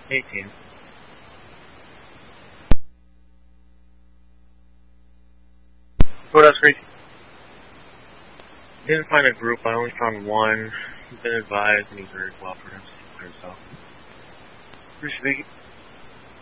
18. What else, Rick? Didn't find a group, I only found one. He's been advised and he's very cooperative for himself. Who's speaking?